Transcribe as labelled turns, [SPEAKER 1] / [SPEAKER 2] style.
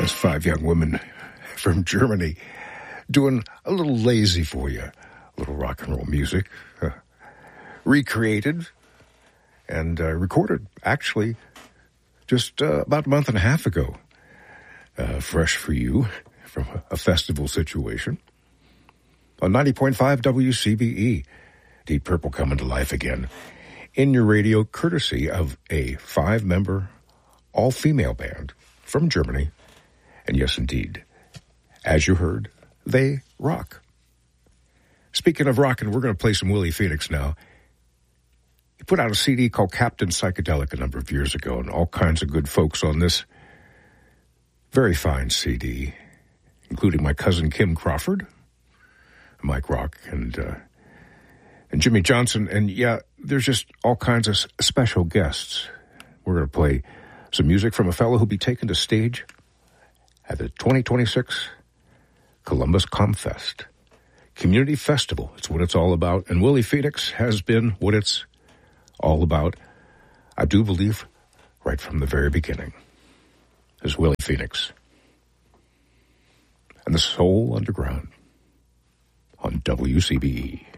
[SPEAKER 1] Five young women from Germany doing a little lazy for you. A little rock and roll music. Recreated and recorded, actually, just about a month and a half ago. Fresh for you from a festival situation. On 90.5 WCBE. Deep Purple coming to life again. In your radio, courtesy of a 5-member, all-female band from Germany. And yes, indeed, as you heard, they rock. Speaking of rockin', we're going to play some Willie Phoenix now. He put out a CD called Captain Psychedelic a number of years ago, and all kinds of good folks on this very fine CD, including my cousin Kim Crawford, Mike Rock, and Jimmy Johnson. And yeah, there's just all kinds of special guests. We're going to play some music from a fellow who'll be taken to stage at the 2026 Columbus Comfest Community Festival. It's what it's all about. And Willie Phoenix has been what it's all about, I do believe, right from the very beginning. Is Willie Phoenix and the Soul Underground on WCBE.